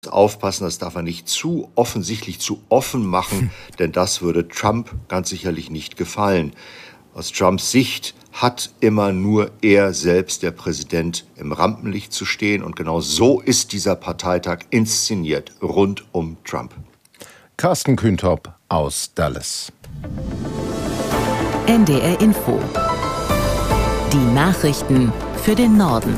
aufpassen, das darf er nicht zu offensichtlich, zu offen machen, denn das würde Trump ganz sicherlich nicht gefallen. Aus Trumps Sicht hat immer nur er selbst, der Präsident, im Rampenlicht zu stehen. Und genau so ist dieser Parteitag inszeniert, rund um Trump. Carsten Kühntop aus Dallas. NDR Info. Die Nachrichten für den Norden.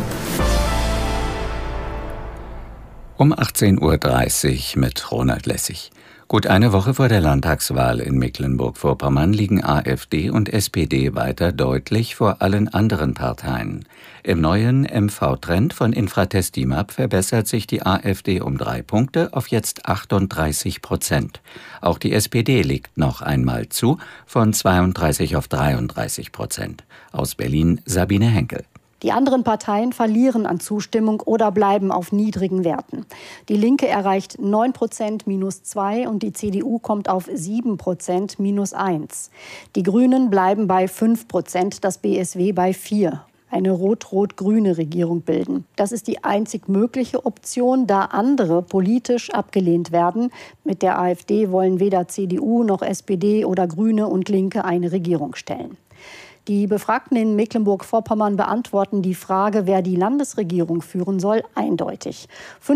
Um 18:30 Uhr mit Ronald Lessig. Gut eine Woche vor der Landtagswahl in Mecklenburg-Vorpommern liegen AfD und SPD weiter deutlich vor allen anderen Parteien. Im neuen MV-Trend von Infratest DIMAP verbessert sich die AfD um 3 Punkte auf jetzt 38%. Auch die SPD legt noch einmal zu, von 32 auf 33%. Aus Berlin Sabine Henkel. Die anderen Parteien verlieren an Zustimmung oder bleiben auf niedrigen Werten. Die Linke erreicht 9% -2 und die CDU kommt auf 7% -1. Die Grünen bleiben bei 5%, das BSW bei 4%. Eine rot-rot-grüne Regierung bilden. Das ist die einzig mögliche Option, da andere politisch abgelehnt werden. Mit der AfD wollen weder CDU noch SPD oder Grüne und Linke eine Regierung stellen. Die Befragten in Mecklenburg-Vorpommern beantworten die Frage, wer die Landesregierung führen soll, eindeutig.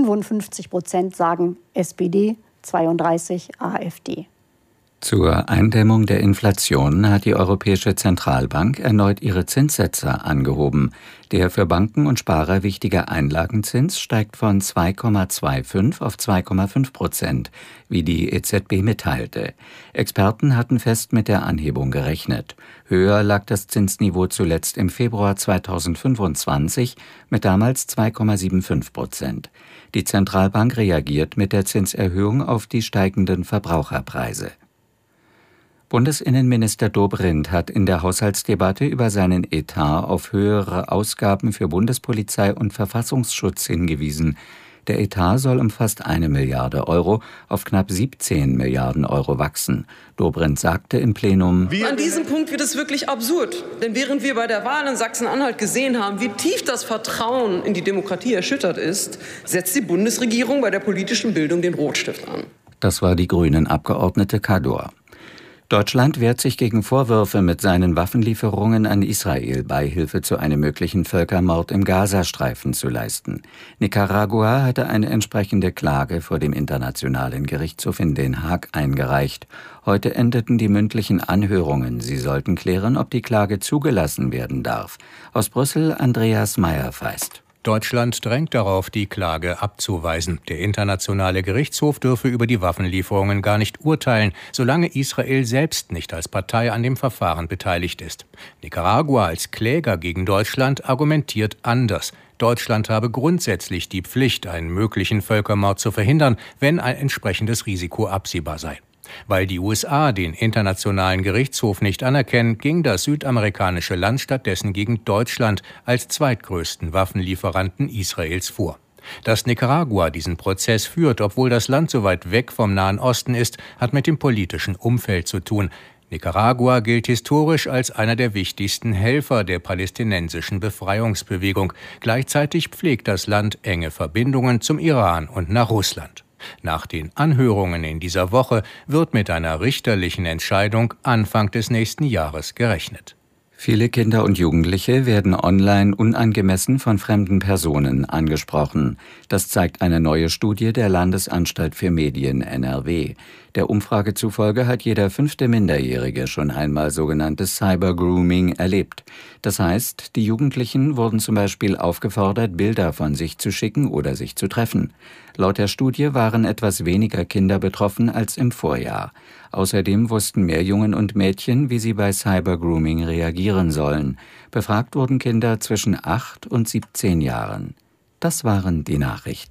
55% sagen SPD, 32% AfD. Zur Eindämmung der Inflation hat die Europäische Zentralbank erneut ihre Zinssätze angehoben. Der für Banken und Sparer wichtige Einlagenzins steigt von 2,25 auf 2,5%, wie die EZB mitteilte. Experten hatten fest mit der Anhebung gerechnet. Höher lag das Zinsniveau zuletzt im Februar 2025 mit damals 2,75%. Die Zentralbank reagiert mit der Zinserhöhung auf die steigenden Verbraucherpreise. Bundesinnenminister Dobrindt hat in der Haushaltsdebatte über seinen Etat auf höhere Ausgaben für Bundespolizei und Verfassungsschutz hingewiesen. Der Etat soll um fast 1 Milliarde Euro auf knapp 17 Milliarden Euro wachsen. Dobrindt sagte im Plenum: An diesem Punkt wird es wirklich absurd. Denn während wir bei der Wahl in Sachsen-Anhalt gesehen haben, wie tief das Vertrauen in die Demokratie erschüttert ist, setzt die Bundesregierung bei der politischen Bildung den Rotstift an. Das war die Grünen-Abgeordnete Kador. Deutschland wehrt sich gegen Vorwürfe, mit seinen Waffenlieferungen an Israel Beihilfe zu einem möglichen Völkermord im Gazastreifen zu leisten. Nicaragua hatte eine entsprechende Klage vor dem Internationalen Gerichtshof in Den Haag eingereicht. Heute endeten die mündlichen Anhörungen. Sie sollten klären, ob die Klage zugelassen werden darf. Aus Brüssel Andreas Meyer-Feist. Deutschland drängt darauf, die Klage abzuweisen. Der Internationale Gerichtshof dürfe über die Waffenlieferungen gar nicht urteilen, solange Israel selbst nicht als Partei an dem Verfahren beteiligt ist. Nicaragua als Kläger gegen Deutschland argumentiert anders. Deutschland habe grundsätzlich die Pflicht, einen möglichen Völkermord zu verhindern, wenn ein entsprechendes Risiko absehbar sei. Weil die USA den Internationalen Gerichtshof nicht anerkennen, ging das südamerikanische Land stattdessen gegen Deutschland als zweitgrößten Waffenlieferanten Israels vor. Dass Nicaragua diesen Prozess führt, obwohl das Land so weit weg vom Nahen Osten ist, hat mit dem politischen Umfeld zu tun. Nicaragua gilt historisch als einer der wichtigsten Helfer der palästinensischen Befreiungsbewegung. Gleichzeitig pflegt das Land enge Verbindungen zum Iran und nach Russland. Nach den Anhörungen in dieser Woche wird mit einer richterlichen Entscheidung Anfang des nächsten Jahres gerechnet. Viele Kinder und Jugendliche werden online unangemessen von fremden Personen angesprochen. Das zeigt eine neue Studie der Landesanstalt für Medien NRW. Der Umfrage zufolge hat jeder 5. Minderjährige schon einmal sogenanntes Cybergrooming erlebt. Das heißt, die Jugendlichen wurden zum Beispiel aufgefordert, Bilder von sich zu schicken oder sich zu treffen. Laut der Studie waren etwas weniger Kinder betroffen als im Vorjahr. Außerdem wussten mehr Jungen und Mädchen, wie sie bei Cybergrooming reagieren sollen. Befragt wurden Kinder zwischen 8 und 17 Jahren. Das waren die Nachrichten.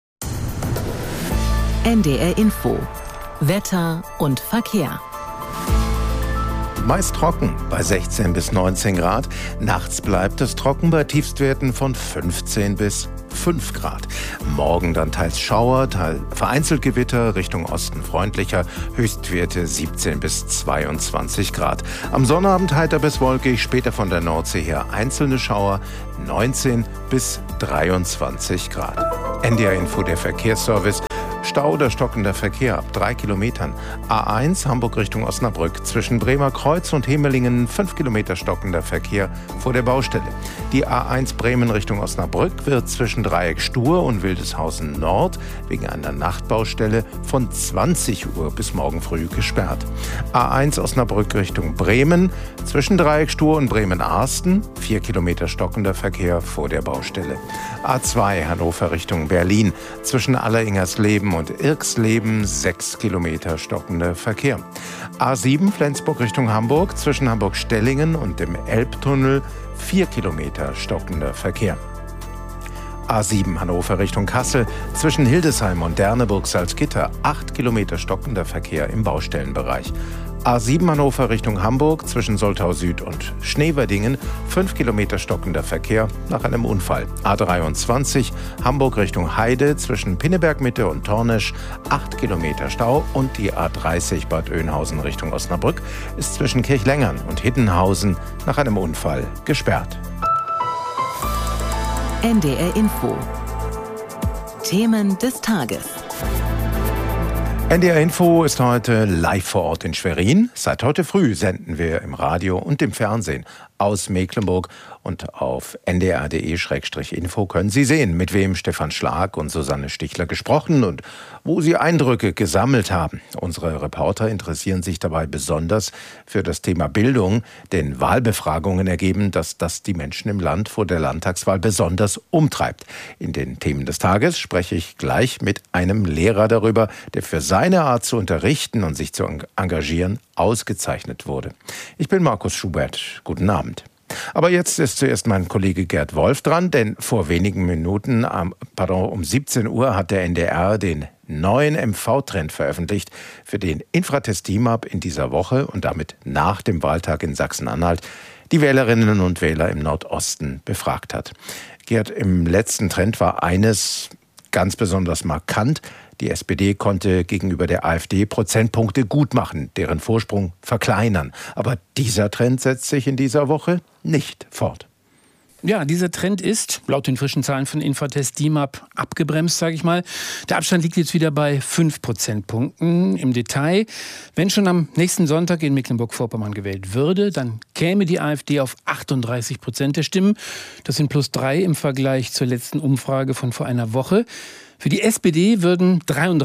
NDR Info. Wetter und Verkehr. Meist trocken bei 16 bis 19 Grad. Nachts bleibt es trocken bei Tiefstwerten von 15 bis 5 Grad. Morgen dann teils Schauer, vereinzelt Gewitter, Richtung Osten freundlicher, Höchstwerte 17 bis 22 Grad. Am Sonnabend heiter bis wolkig, später von der Nordsee her einzelne Schauer, 19 bis 23 Grad. NDR Info, der Verkehrsservice. Stau oder stockender Verkehr ab 3 Kilometern. A1 Hamburg Richtung Osnabrück. Zwischen Bremer Kreuz und Hemelingen 5 Kilometer stockender Verkehr vor der Baustelle. Die A1 Bremen Richtung Osnabrück wird zwischen Dreieck Stur und Wildeshausen Nord wegen einer Nachtbaustelle von 20 Uhr bis morgen früh gesperrt. A1 Osnabrück Richtung Bremen. Zwischen Dreieck Stur und Bremen-Arsten 4 Kilometer stockender Verkehr vor der Baustelle. A2 Hannover Richtung Berlin. Zwischen Alleringersleben und Irksleben 6 Kilometer stockender Verkehr. A7 Flensburg Richtung Hamburg. Zwischen Hamburg-Stellingen und dem Elbtunnel 4 Kilometer stockender Verkehr. A7 Hannover Richtung Kassel. Zwischen Hildesheim und Derneburg-Salzgitter 8 Kilometer stockender Verkehr im Baustellenbereich. A7 Hannover Richtung Hamburg, zwischen Soltau Süd und Schneverdingen 5 Kilometer stockender Verkehr nach einem Unfall. A23 Hamburg Richtung Heide, zwischen Pinneberg Mitte und Tornesch 8 Kilometer Stau. Und die A30 Bad Oeynhausen Richtung Osnabrück ist zwischen Kirchlängern und Hiddenhausen nach einem Unfall gesperrt. NDR Info. Themen des Tages. NDR Info ist heute live vor Ort in Schwerin. Seit heute früh senden wir im Radio und im Fernsehen aus Mecklenburg. Und auf ndr.de/info können Sie sehen, mit wem Stefan Schlag und Susanne Stichler gesprochen und wo sie Eindrücke gesammelt haben. Unsere Reporter interessieren sich dabei besonders für das Thema Bildung, denn Wahlbefragungen ergeben, dass das die Menschen im Land vor der Landtagswahl besonders umtreibt. In den Themen des Tages spreche ich gleich mit einem Lehrer darüber, der für seine Art zu unterrichten und sich zu engagieren ausgezeichnet wurde. Ich bin Markus Schubert. Guten Abend. Aber jetzt ist zuerst mein Kollege Gerd Wolf dran, denn vor wenigen Minuten, um 17 Uhr, hat der NDR den neuen MV-Trend veröffentlicht, für den Infratest DIMAP in dieser Woche und damit nach dem Wahltag in Sachsen-Anhalt die Wählerinnen und Wähler im Nordosten befragt hat. Gerd, im letzten Trend war eines ganz besonders markant. Die SPD konnte gegenüber der AfD Prozentpunkte gut machen, deren Vorsprung verkleinern. Aber dieser Trend setzt sich in dieser Woche nicht fort. Ja, dieser Trend ist, laut den frischen Zahlen von Infratest DIMAP, abgebremst, sage ich mal. Der Abstand liegt jetzt wieder bei 5 Prozentpunkten. Im Detail, wenn schon am nächsten Sonntag in Mecklenburg-Vorpommern gewählt würde, dann käme die AfD auf 38% der Stimmen. Das sind +3 im Vergleich zur letzten Umfrage von vor einer Woche. Für die SPD würden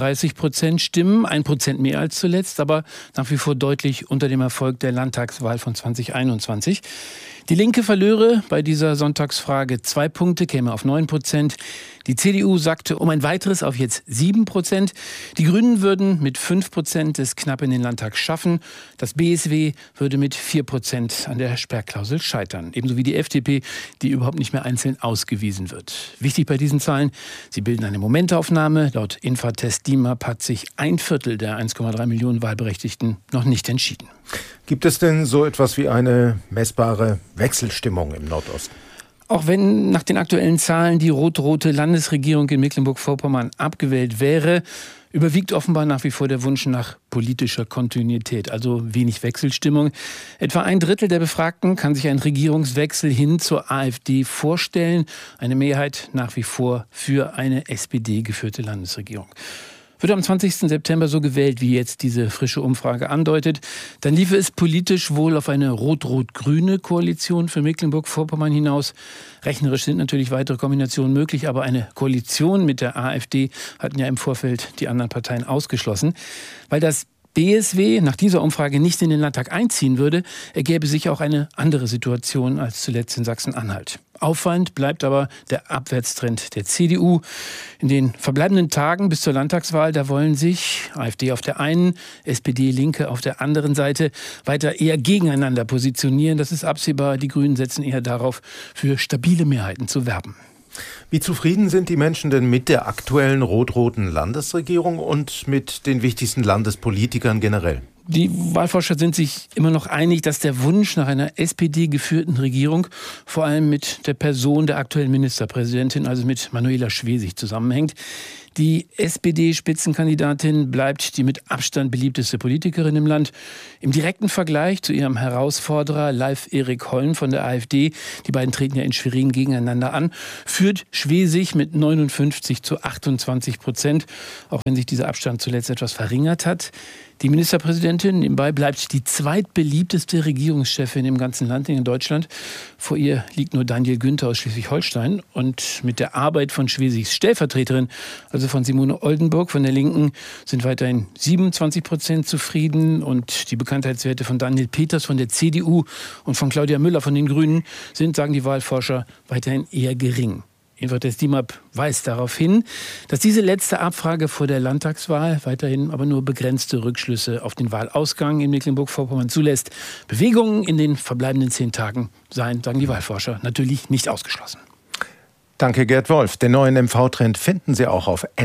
33% stimmen, 1% mehr als zuletzt, aber nach wie vor deutlich unter dem Erfolg der Landtagswahl von 2021. Die Linke verlöre bei dieser Sonntagsfrage 2 Punkte, käme auf 9%. Die CDU sagte um ein weiteres auf jetzt 7%. Die Grünen würden mit 5% es knapp in den Landtag schaffen. Das BSW würde mit 4% an der Sperrklausel scheitern. Ebenso wie die FDP, die überhaupt nicht mehr einzeln ausgewiesen wird. Wichtig bei diesen Zahlen, sie bilden eine Momentaufnahme. Laut Infratest DIMAP hat sich 1/4 der 1,3 Millionen Wahlberechtigten noch nicht entschieden. Gibt es denn so etwas wie eine messbare Wechselstimmung im Nordosten? Auch wenn nach den aktuellen Zahlen die rot-rote Landesregierung in Mecklenburg-Vorpommern abgewählt wäre, überwiegt offenbar nach wie vor der Wunsch nach politischer Kontinuität, also wenig Wechselstimmung. Etwa 1/3 der Befragten kann sich einen Regierungswechsel hin zur AfD vorstellen. Eine Mehrheit nach wie vor für eine SPD-geführte Landesregierung. Wird am 20. September so gewählt, wie jetzt diese frische Umfrage andeutet, dann liefe es politisch wohl auf eine rot-rot-grüne Koalition für Mecklenburg-Vorpommern hinaus. Rechnerisch sind natürlich weitere Kombinationen möglich, aber eine Koalition mit der AfD hatten ja im Vorfeld die anderen Parteien ausgeschlossen. Weil das BSW nach dieser Umfrage nicht in den Landtag einziehen würde, ergäbe sich auch eine andere Situation als zuletzt in Sachsen-Anhalt. Auffallend bleibt aber der Abwärtstrend der CDU. In den verbleibenden Tagen bis zur Landtagswahl, da wollen sich AfD auf der einen, SPD, Linke auf der anderen Seite weiter eher gegeneinander positionieren. Das ist absehbar. Die Grünen setzen eher darauf, für stabile Mehrheiten zu werben. Wie zufrieden sind die Menschen denn mit der aktuellen rot-roten Landesregierung und mit den wichtigsten Landespolitikern generell? Die Wahlforscher sind sich immer noch einig, dass der Wunsch nach einer SPD-geführten Regierung vor allem mit der Person der aktuellen Ministerpräsidentin, also mit Manuela Schwesig, zusammenhängt. Die SPD-Spitzenkandidatin bleibt die mit Abstand beliebteste Politikerin im Land. Im direkten Vergleich zu ihrem Herausforderer Leif Erik Holm von der AfD, die beiden treten ja in Schwerin gegeneinander an, führt Schwesig mit 59-28%, auch wenn sich dieser Abstand zuletzt etwas verringert hat. Die Ministerpräsidentin nebenbei bleibt die zweitbeliebteste Regierungschefin im ganzen Land, in Deutschland. Vor ihr liegt nur Daniel Günther aus Schleswig-Holstein. Und mit der Arbeit von Schwesigs Stellvertreterin, also von Simone Oldenburg von der Linken, sind weiterhin 27% zufrieden. Und die Bekanntheitswerte von Daniel Peters von der CDU und von Claudia Müller von den Grünen sind, sagen die Wahlforscher, weiterhin eher gering. Info-Test DIMAP weist darauf hin, dass diese letzte Abfrage vor der Landtagswahl weiterhin aber nur begrenzte Rückschlüsse auf den Wahlausgang in Mecklenburg-Vorpommern zulässt. Bewegungen in den verbleibenden 10 Tagen seien, sagen die Wahlforscher, natürlich nicht ausgeschlossen. Danke, Gerd Wolf. Den neuen MV-Trend finden Sie auch auf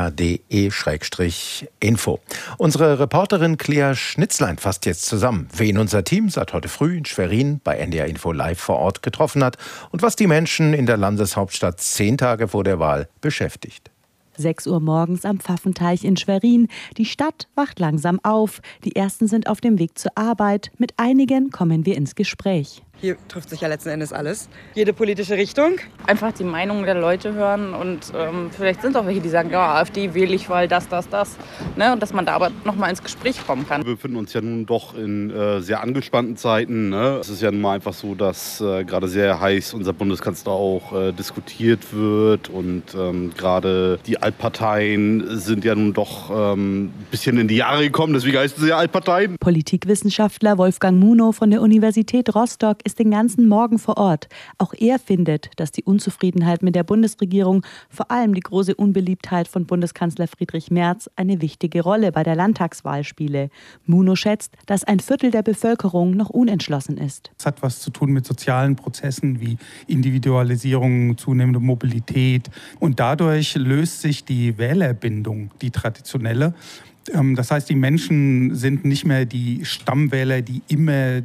ndr.de/info. Unsere Reporterin Claire Schnitzlein fasst jetzt zusammen, wen unser Team seit heute früh in Schwerin bei NDR Info Live vor Ort getroffen hat und was die Menschen in der Landeshauptstadt 10 Tage vor der Wahl beschäftigt. 6 Uhr morgens am Pfaffenteich in Schwerin. Die Stadt wacht langsam auf. Die ersten sind auf dem Weg zur Arbeit. Mit einigen kommen wir ins Gespräch. Hier trifft sich ja letzten Endes alles. Jede politische Richtung. Einfach die Meinung der Leute hören und vielleicht sind auch welche, die sagen, ja, AfD wähle ich, weil das. Ne? Und dass man da aber noch mal ins Gespräch kommen kann. Wir befinden uns ja nun doch in sehr angespannten Zeiten. Ne? Es ist ja nun mal einfach so, dass gerade sehr heiß unser Bundeskanzler auch diskutiert wird. Und gerade die Altparteien sind ja nun doch ein bisschen in die Jahre gekommen. Deswegen heißen sie ja Altparteien. Politikwissenschaftler Wolfgang Munow von der Universität Rostock ist den ganzen Morgen vor Ort. Auch er findet, dass die Unzufriedenheit mit der Bundesregierung, vor allem die große Unbeliebtheit von Bundeskanzler Friedrich Merz, eine wichtige Rolle bei der Landtagswahl spiele. Munow schätzt, dass ein Viertel der Bevölkerung noch unentschlossen ist. Es hat was zu tun mit sozialen Prozessen wie Individualisierung, zunehmende Mobilität. Und dadurch löst sich die Wählerbindung, die traditionelle. Das heißt, die Menschen sind nicht mehr die Stammwähler, die immer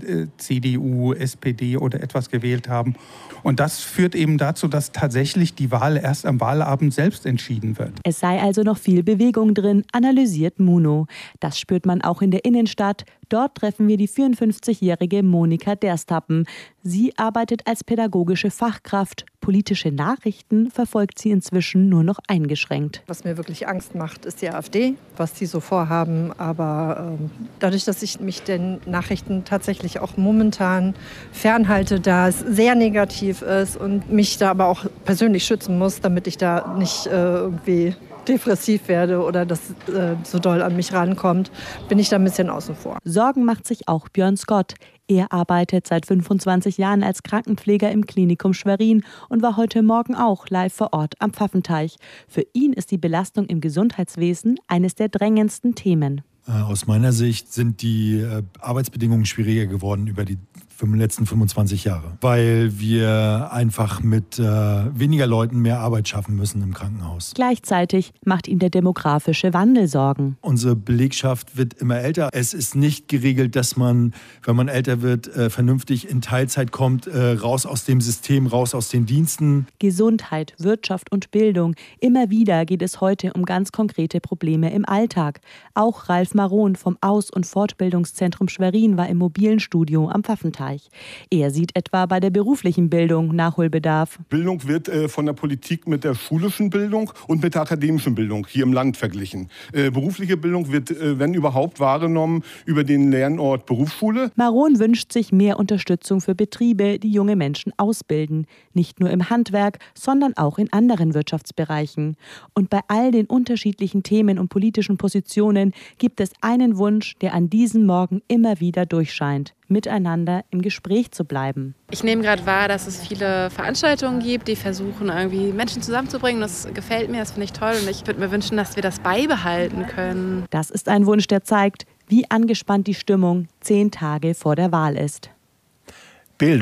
CDU, SPD oder etwas gewählt haben. Und das führt eben dazu, dass tatsächlich die Wahl erst am Wahlabend selbst entschieden wird. Es sei also noch viel Bewegung drin, analysiert Munow. Das spürt man auch in der Innenstadt. Dort treffen wir die 54-jährige Monika Derstappen. Sie arbeitet als pädagogische Fachkraft. Politische Nachrichten verfolgt sie inzwischen nur noch eingeschränkt. Was mir wirklich Angst macht, ist die AfD, was die so vorhaben. Aber dadurch, dass ich mich den Nachrichten tatsächlich auch momentan fernhalte, da es sehr negativ ist und mich da aber auch persönlich schützen muss, damit ich da nicht irgendwie depressiv werde oder das so doll an mich rankommt, bin ich da ein bisschen außen vor. Sorgen macht sich auch Björn Scott. Er arbeitet seit 25 Jahren als Krankenpfleger im Klinikum Schwerin und war heute Morgen auch live vor Ort am Pfaffenteich. Für ihn ist die Belastung im Gesundheitswesen eines der drängendsten Themen. Aus meiner Sicht sind die Arbeitsbedingungen schwieriger geworden über die letzten 25 Jahre, weil wir einfach mit weniger Leuten mehr Arbeit schaffen müssen im Krankenhaus. Gleichzeitig macht ihm der demografische Wandel Sorgen. Unsere Belegschaft wird immer älter. Es ist nicht geregelt, dass man, wenn man älter wird, vernünftig in Teilzeit kommt, raus aus dem System, raus aus den Diensten. Gesundheit, Wirtschaft und Bildung. Immer wieder geht es heute um ganz konkrete Probleme im Alltag. Auch Ralf Maron vom Aus- und Fortbildungszentrum Schwerin war im mobilen Studio am Pfaffenteich. Er sieht etwa bei der beruflichen Bildung Nachholbedarf. Bildung wird von der Politik mit der schulischen Bildung und mit der akademischen Bildung hier im Land verglichen. Berufliche Bildung wird, wenn überhaupt, wahrgenommen über den Lernort Berufsschule. Maron wünscht sich mehr Unterstützung für Betriebe, die junge Menschen ausbilden. Nicht nur im Handwerk, sondern auch in anderen Wirtschaftsbereichen. Und bei all den unterschiedlichen Themen und politischen Positionen gibt es einen Wunsch, der an diesem Morgen immer wieder durchscheint: miteinander im Gespräch zu bleiben. Ich nehme gerade wahr, dass es viele Veranstaltungen gibt, die versuchen, irgendwie Menschen zusammenzubringen. Das gefällt mir, das finde ich toll. Und ich würde mir wünschen, dass wir das beibehalten können. Das ist ein Wunsch, der zeigt, wie angespannt die Stimmung 10 Tage vor der Wahl ist. Bildung.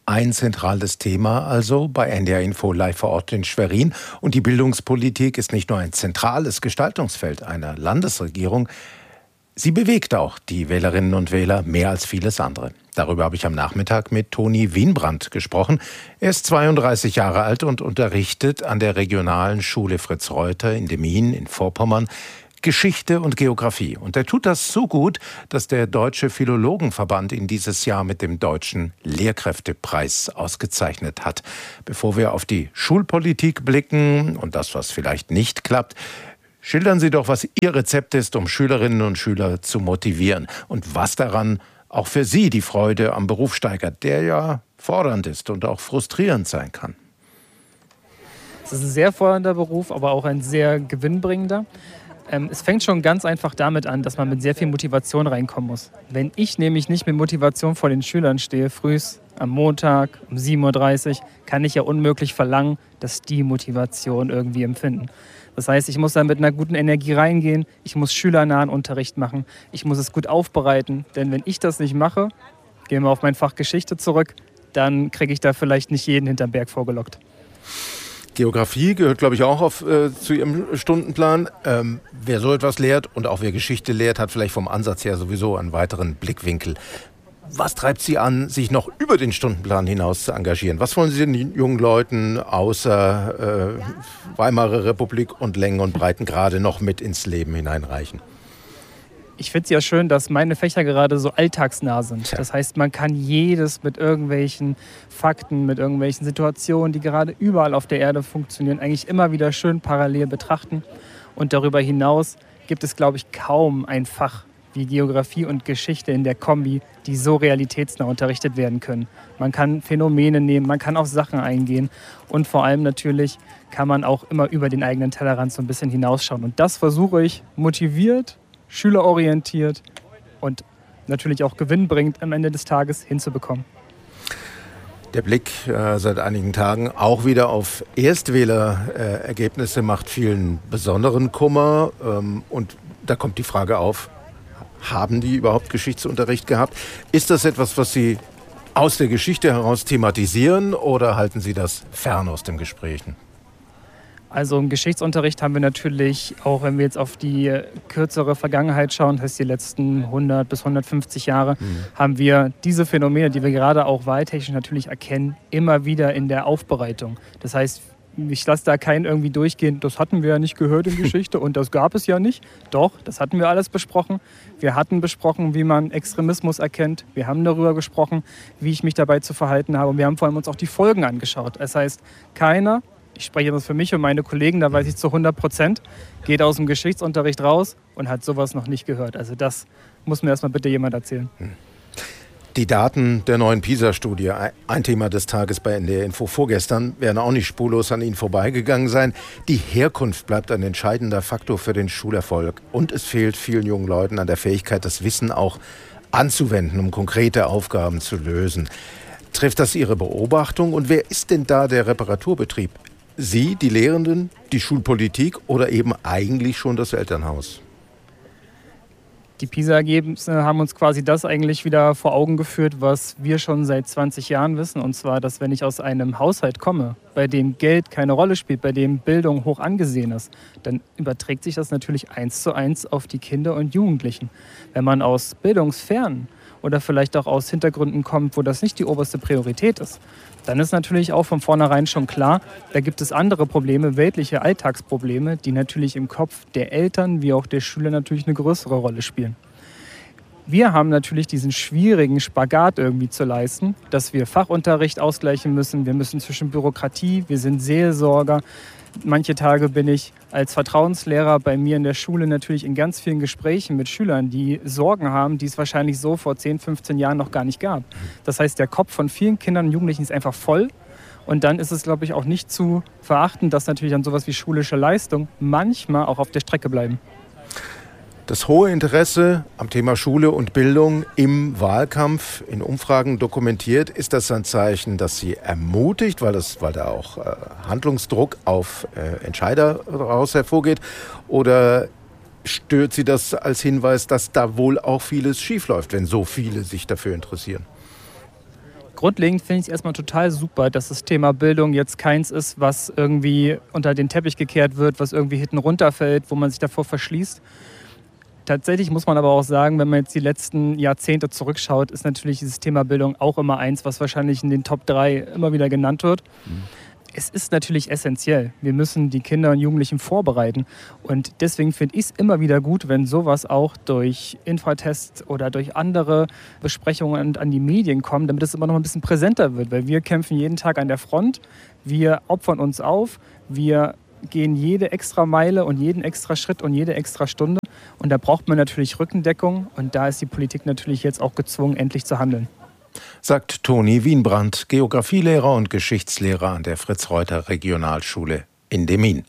Ein zentrales Thema also bei NDR Info live vor Ort in Schwerin. Und die Bildungspolitik ist nicht nur ein zentrales Gestaltungsfeld einer Landesregierung, sie bewegt auch die Wählerinnen und Wähler mehr als vieles andere. Darüber habe ich am Nachmittag mit Toni Wienbrand gesprochen. Er ist 32 Jahre alt und unterrichtet an der regionalen Schule Fritz Reuter in Demmin in Vorpommern Geschichte und Geografie. Und er tut das so gut, dass der Deutsche Philologenverband ihn dieses Jahr mit dem Deutschen Lehrkräftepreis ausgezeichnet hat. Bevor wir auf die Schulpolitik blicken und das, was vielleicht nicht klappt, schildern Sie doch, was Ihr Rezept ist, um Schülerinnen und Schüler zu motivieren und was daran auch für Sie die Freude am Beruf steigert, der ja fordernd ist und auch frustrierend sein kann. Es ist ein sehr fordernder Beruf, aber auch ein sehr gewinnbringender. Es fängt schon ganz einfach damit an, dass man mit sehr viel Motivation reinkommen muss. Wenn ich nämlich nicht mit Motivation vor den Schülern stehe, frühs am Montag um 7.30 Uhr, kann ich ja unmöglich verlangen, dass die Motivation irgendwie empfinden. Das heißt, ich muss da mit einer guten Energie reingehen, ich muss schülernahen Unterricht machen, ich muss es gut aufbereiten. Denn wenn ich das nicht mache, gehen wir auf mein Fach Geschichte zurück, dann kriege ich da vielleicht nicht jeden hinterm Berg vorgelockt. Geografie gehört, glaube ich, auch zu Ihrem Stundenplan. Wer so etwas lehrt und auch wer Geschichte lehrt, hat vielleicht vom Ansatz her sowieso einen weiteren Blickwinkel. Was treibt Sie an, sich noch über den Stundenplan hinaus zu engagieren? Was wollen Sie den jungen Leuten außer Weimarer Republik und Längen und Breiten gerade noch mit ins Leben hineinreichen? Ich finde es ja schön, dass meine Fächer gerade so alltagsnah sind. Das heißt, man kann jedes mit irgendwelchen Fakten, mit irgendwelchen Situationen, die gerade überall auf der Erde funktionieren, eigentlich immer wieder schön parallel betrachten. Und darüber hinaus gibt es, glaube ich, kaum ein Fach wie Geografie und Geschichte in der Kombi, die so realitätsnah unterrichtet werden können. Man kann Phänomene nehmen, man kann auf Sachen eingehen und vor allem natürlich kann man auch immer über den eigenen Tellerrand so ein bisschen hinausschauen. Und das versuche ich motiviert, schülerorientiert und natürlich auch gewinnbringend am Ende des Tages hinzubekommen. Der Blick seit einigen Tagen auch wieder auf Erstwählerergebnisse macht vielen besonderen Kummer. Und da kommt die Frage auf, haben die überhaupt Geschichtsunterricht gehabt? Ist das etwas, was Sie aus der Geschichte heraus thematisieren oder halten Sie das fern aus den Gesprächen? Also im Geschichtsunterricht haben wir natürlich, auch wenn wir jetzt auf die kürzere Vergangenheit schauen, das heißt die letzten 100 bis 150 Jahre, haben wir diese Phänomene, die wir gerade auch wahltechnisch natürlich erkennen, immer wieder in der Aufbereitung. Das heißt, ich lasse da keinen irgendwie durchgehen, das hatten wir ja nicht gehört in Geschichte und das gab es ja nicht. Doch, das hatten wir alles besprochen. Wir hatten besprochen, wie man Extremismus erkennt. Wir haben darüber gesprochen, wie ich mich dabei zu verhalten habe. Und wir haben vor allem uns auch die Folgen angeschaut. Das heißt, keiner, ich spreche das für mich und meine Kollegen, da weiß ich zu 100%, geht aus dem Geschichtsunterricht raus und hat sowas noch nicht gehört. Also das muss mir erstmal bitte jemand erzählen. Die Daten der neuen PISA-Studie, ein Thema des Tages bei NDR Info vorgestern, werden auch nicht spurlos an Ihnen vorbeigegangen sein. Die Herkunft bleibt ein entscheidender Faktor für den Schulerfolg. Und es fehlt vielen jungen Leuten an der Fähigkeit, das Wissen auch anzuwenden, um konkrete Aufgaben zu lösen. Trifft das Ihre Beobachtung? Und wer ist denn da der Reparaturbetrieb? Sie, die Lehrenden, die Schulpolitik oder eben eigentlich schon das Elternhaus? Die PISA-Ergebnisse haben uns quasi das eigentlich wieder vor Augen geführt, was wir schon seit 20 Jahren wissen. Und zwar, dass wenn ich aus einem Haushalt komme, bei dem Geld keine Rolle spielt, bei dem Bildung hoch angesehen ist, dann überträgt sich das natürlich 1:1 auf die Kinder und Jugendlichen. Wenn man aus bildungsfernen oder vielleicht auch aus Hintergründen kommt, wo das nicht die oberste Priorität ist, dann ist natürlich auch von vornherein schon klar, da gibt es andere Probleme, weltliche Alltagsprobleme, die natürlich im Kopf der Eltern wie auch der Schüler natürlich eine größere Rolle spielen. Wir haben natürlich diesen schwierigen Spagat irgendwie zu leisten, dass wir Fachunterricht ausgleichen müssen. Wir müssen zwischen Bürokratie, wir sind Seelsorger. Manche Tage bin ich als Vertrauenslehrer bei mir in der Schule natürlich in ganz vielen Gesprächen mit Schülern, die Sorgen haben, die es wahrscheinlich so vor 10, 15 Jahren noch gar nicht gab. Das heißt, der Kopf von vielen Kindern und Jugendlichen ist einfach voll. Und dann ist es, glaube ich, auch nicht zu verachten, dass natürlich dann sowas wie schulische Leistung manchmal auch auf der Strecke bleiben. Das hohe Interesse am Thema Schule und Bildung im Wahlkampf in Umfragen dokumentiert, ist das ein Zeichen, das Sie ermutigt, weil da auch Handlungsdruck auf Entscheider daraus hervorgeht? Oder stört Sie das als Hinweis, dass da wohl auch vieles schiefläuft, wenn so viele sich dafür interessieren? Grundlegend finde ich es erstmal total super, dass das Thema Bildung jetzt keins ist, was irgendwie unter den Teppich gekehrt wird, was irgendwie hinten runterfällt, wo man sich davor verschließt. Tatsächlich muss man aber auch sagen, wenn man jetzt die letzten Jahrzehnte zurückschaut, ist natürlich dieses Thema Bildung auch immer eins, was wahrscheinlich in den Top 3 immer wieder genannt wird. Es ist natürlich essentiell. Wir müssen die Kinder und Jugendlichen vorbereiten. Und deswegen finde ich es immer wieder gut, wenn sowas auch durch Infotests oder durch andere Besprechungen an die Medien kommt, damit es immer noch ein bisschen präsenter wird. Weil wir kämpfen jeden Tag an der Front, wir opfern uns auf, wir gehen jede extra Meile und jeden extra Schritt und jede extra Stunde. Und da braucht man natürlich Rückendeckung. Und da ist die Politik natürlich jetzt auch gezwungen, endlich zu handeln. Sagt Toni Wienbrand, Geographielehrer und Geschichtslehrer an der Fritz-Reuter-Regionalschule in Demmin.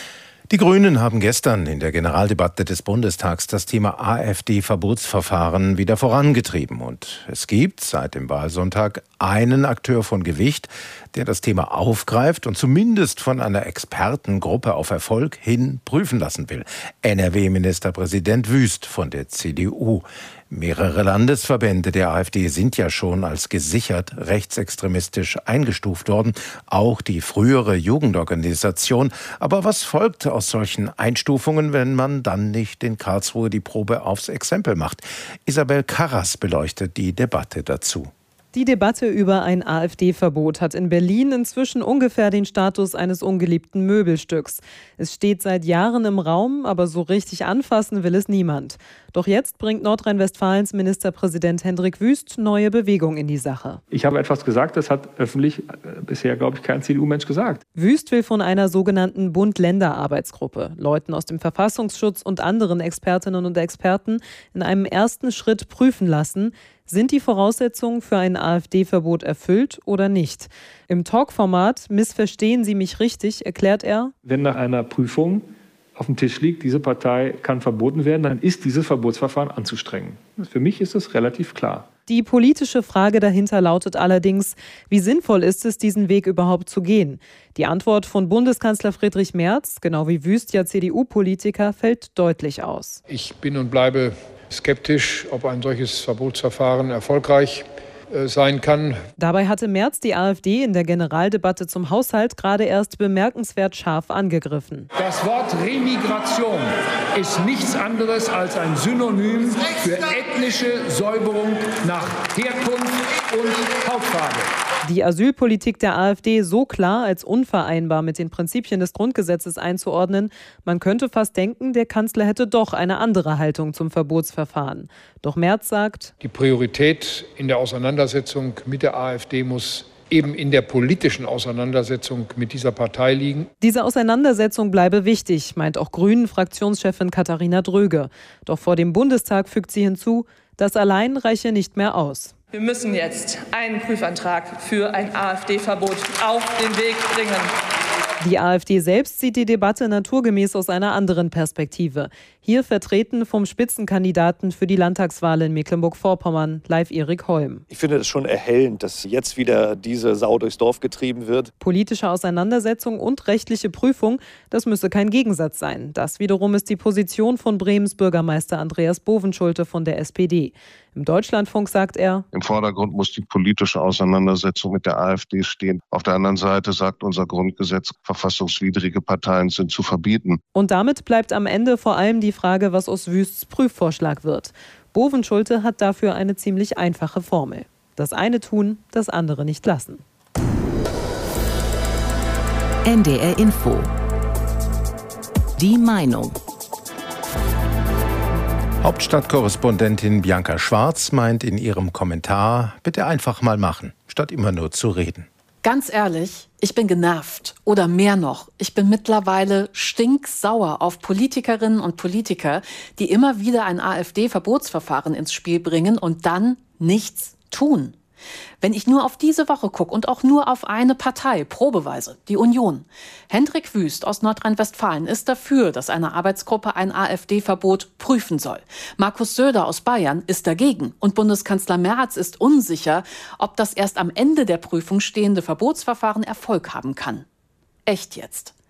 Die Grünen haben gestern in der Generaldebatte des Bundestags das Thema AfD-Verbotsverfahren wieder vorangetrieben. Und es gibt seit dem Wahlsonntag einen Akteur von Gewicht, der das Thema aufgreift und zumindest von einer Expertengruppe auf Erfolg hin prüfen lassen will. NRW-Ministerpräsident Wüst von der CDU. Mehrere Landesverbände der AfD sind ja schon als gesichert rechtsextremistisch eingestuft worden, auch die frühere Jugendorganisation. Aber was folgt aus solchen Einstufungen, wenn man dann nicht in Karlsruhe die Probe aufs Exempel macht? Isabel Karras beleuchtet die Debatte dazu. Die Debatte über ein AfD-Verbot hat in Berlin inzwischen ungefähr den Status eines ungeliebten Möbelstücks. Es steht seit Jahren im Raum, aber so richtig anfassen will es niemand. Doch jetzt bringt Nordrhein-Westfalens Ministerpräsident Hendrik Wüst neue Bewegung in die Sache. Ich habe etwas gesagt, das hat öffentlich bisher, glaube ich, kein CDU-Mensch gesagt. Wüst will von einer sogenannten Bund-Länder-Arbeitsgruppe, Leuten aus dem Verfassungsschutz und anderen Expertinnen und Experten in einem ersten Schritt prüfen lassen, sind die Voraussetzungen für ein AfD-Verbot erfüllt oder nicht? Im Talkformat Missverstehen Sie mich richtig erklärt er: Wenn nach einer Prüfung auf dem Tisch liegt, diese Partei kann verboten werden, dann ist dieses Verbotsverfahren anzustrengen. Für mich ist es relativ klar. Die politische Frage dahinter lautet allerdings, wie sinnvoll ist es, diesen Weg überhaupt zu gehen? Die Antwort von Bundeskanzler Friedrich Merz, genau wie Wüst ja CDU-Politiker, fällt deutlich aus. Ich bin und bleibe skeptisch, ob ein solches Verbotsverfahren erfolgreich sein kann. Dabei hatte Merz die AfD in der Generaldebatte zum Haushalt gerade erst bemerkenswert scharf angegriffen. Das Wort Remigration ist nichts anderes als ein Synonym für ethnische Säuberung nach Herkunft und Hautfarbe. Die Asylpolitik der AfD so klar als unvereinbar mit den Prinzipien des Grundgesetzes einzuordnen, man könnte fast denken, der Kanzler hätte doch eine andere Haltung zum Verbotsverfahren. Doch Merz sagt: Die Priorität in der Auseinandersetzung mit der AfD muss eben in der politischen Auseinandersetzung mit dieser Partei liegen. Diese Auseinandersetzung bleibe wichtig, meint auch Grünen-Fraktionschefin Katharina Dröge. Doch vor dem Bundestag fügt sie hinzu, das allein reiche nicht mehr aus. Wir müssen jetzt einen Prüfantrag für ein AfD-Verbot auf den Weg bringen. Die AfD selbst sieht die Debatte naturgemäß aus einer anderen Perspektive. Hier vertreten vom Spitzenkandidaten für die Landtagswahl in Mecklenburg-Vorpommern, Leif Erik Holm. Ich finde es schon erhellend, dass jetzt wieder diese Sau durchs Dorf getrieben wird. Politische Auseinandersetzung und rechtliche Prüfung, das müsse kein Gegensatz sein. Das wiederum ist die Position von Bremens Bürgermeister Andreas Bovenschulte von der SPD. Im Deutschlandfunk sagt er: Im Vordergrund muss die politische Auseinandersetzung mit der AfD stehen. Auf der anderen Seite sagt unser Grundgesetz, verfassungswidrige Parteien sind zu verbieten. Und damit bleibt am Ende vor allem die Frage, was aus Wüsts Prüfvorschlag wird. Bovenschulte hat dafür eine ziemlich einfache Formel. Das eine tun, das andere nicht lassen. NDR Info. Die Meinung. Hauptstadtkorrespondentin Bianca Schwarz meint in ihrem Kommentar, bitte einfach mal machen, statt immer nur zu reden. Ganz ehrlich, ich bin genervt. Oder mehr noch, ich bin mittlerweile stinksauer auf Politikerinnen und Politiker, die immer wieder ein AfD-Verbotsverfahren ins Spiel bringen und dann nichts tun. Wenn ich nur auf diese Woche gucke und auch nur auf eine Partei, probeweise, die Union. Hendrik Wüst aus Nordrhein-Westfalen ist dafür, dass eine Arbeitsgruppe ein AfD-Verbot prüfen soll. Markus Söder aus Bayern ist dagegen. Und Bundeskanzler Merz ist unsicher, ob das erst am Ende der Prüfung stehende Verbotsverfahren Erfolg haben kann. Echt jetzt?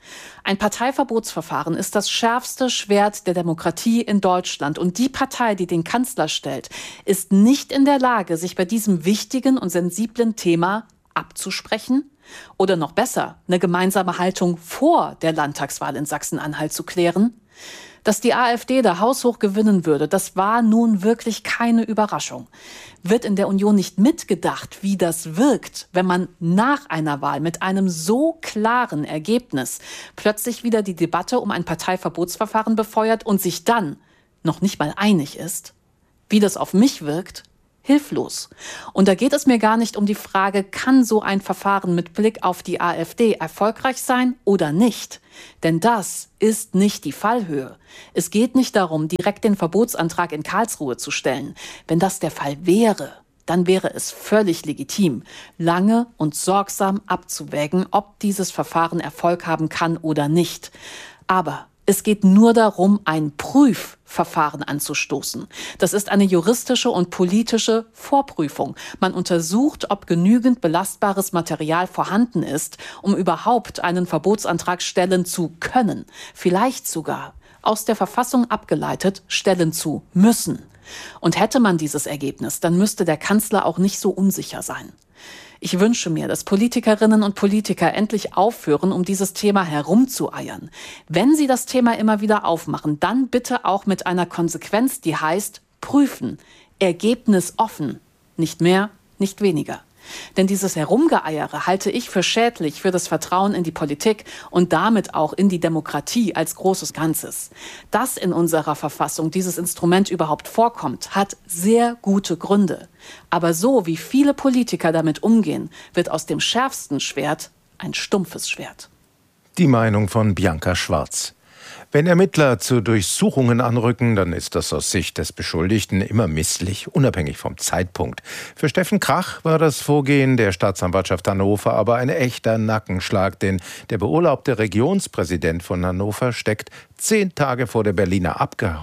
Ein Parteiverbotsverfahren ist das schärfste Schwert der Demokratie in Deutschland. Und die Partei, die den Kanzler stellt, ist nicht in der Lage, sich bei diesem wichtigen und sensiblen Thema abzusprechen oder noch besser, eine gemeinsame Haltung vor der Landtagswahl in Sachsen-Anhalt zu klären. Dass die AfD da haushoch gewinnen würde, das war nun wirklich keine Überraschung. Wird in der Union nicht mitgedacht, wie das wirkt, wenn man nach einer Wahl mit einem so klaren Ergebnis plötzlich wieder die Debatte um ein Parteiverbotsverfahren befeuert und sich dann noch nicht mal einig ist? Wie das auf mich wirkt? Hilflos. Und da geht es mir gar nicht um die Frage, kann so ein Verfahren mit Blick auf die AfD erfolgreich sein oder nicht? Denn das ist nicht die Fallhöhe. Es geht nicht darum, direkt den Verbotsantrag in Karlsruhe zu stellen. Wenn das der Fall wäre, dann wäre es völlig legitim, lange und sorgsam abzuwägen, ob dieses Verfahren Erfolg haben kann oder nicht. Aber es geht nur darum, ein Prüfverfahren anzustoßen. Das ist eine juristische und politische Vorprüfung. Man untersucht, ob genügend belastbares Material vorhanden ist, um überhaupt einen Verbotsantrag stellen zu können. Vielleicht sogar, aus der Verfassung abgeleitet, stellen zu müssen. Und hätte man dieses Ergebnis, dann müsste der Kanzler auch nicht so unsicher sein. Ich wünsche mir, dass Politikerinnen und Politiker endlich aufhören, um dieses Thema herumzueiern. Wenn sie das Thema immer wieder aufmachen, dann bitte auch mit einer Konsequenz, die heißt prüfen, Ergebnis offen, nicht mehr, nicht weniger. Denn dieses Herumgeeiere halte ich für schädlich für das Vertrauen in die Politik und damit auch in die Demokratie als großes Ganzes. Dass in unserer Verfassung dieses Instrument überhaupt vorkommt, hat sehr gute Gründe. Aber so wie viele Politiker damit umgehen, wird aus dem schärfsten Schwert ein stumpfes Schwert. Die Meinung von Bianca Schwarz. Wenn Ermittler zu Durchsuchungen anrücken, dann ist das aus Sicht des Beschuldigten immer misslich, unabhängig vom Zeitpunkt. Für Steffen Krach war das Vorgehen der Staatsanwaltschaft Hannover aber ein echter Nackenschlag, denn der beurlaubte Regionspräsident von Hannover steckt 10 Tage vor der Berliner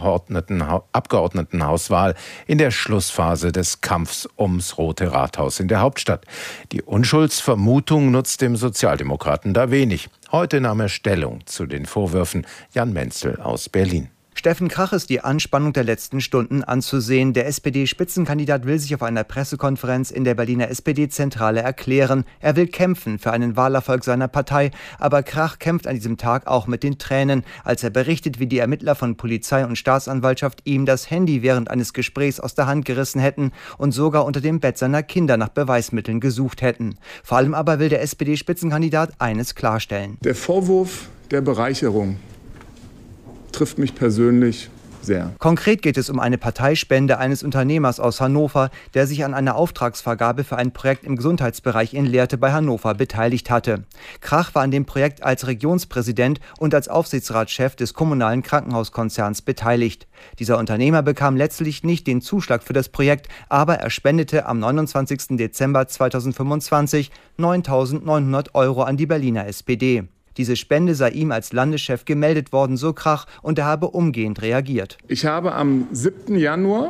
Abgeordnetenhauswahl in der Schlussphase des Kampfs ums Rote Rathaus in der Hauptstadt. Die Unschuldsvermutung nutzt dem Sozialdemokraten da wenig. Heute nahm er Stellung zu den Vorwürfen. Jan Menzel aus Berlin. Steffen Krach ist die Anspannung der letzten Stunden anzusehen. Der SPD-Spitzenkandidat will sich auf einer Pressekonferenz in der Berliner SPD-Zentrale erklären. Er will kämpfen für einen Wahlerfolg seiner Partei. Aber Krach kämpft an diesem Tag auch mit den Tränen, als er berichtet, wie die Ermittler von Polizei und Staatsanwaltschaft ihm das Handy während eines Gesprächs aus der Hand gerissen hätten und sogar unter dem Bett seiner Kinder nach Beweismitteln gesucht hätten. Vor allem aber will der SPD-Spitzenkandidat eines klarstellen. Der Vorwurf der Bereicherung trifft mich persönlich sehr. Konkret geht es um eine Parteispende eines Unternehmers aus Hannover, der sich an einer Auftragsvergabe für ein Projekt im Gesundheitsbereich in Lehrte bei Hannover beteiligt hatte. Krach war an dem Projekt als Regionspräsident und als Aufsichtsratschef des kommunalen Krankenhauskonzerns beteiligt. Dieser Unternehmer bekam letztlich nicht den Zuschlag für das Projekt, aber er spendete am 29. Dezember 2025 9.900 € an die Berliner SPD. Diese Spende sei ihm als Landeschef gemeldet worden, so Krach, und er habe umgehend reagiert. Ich habe am 7. Januar